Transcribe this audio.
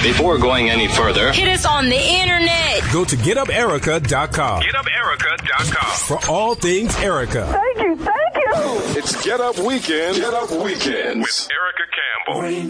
Before going any further, hit us on the internet. Go to GetUpErica.com. GetUpErica.com. For all things Erica. Thank you. It's Get Up Weekend. Get Up Weekends with Erica Campbell.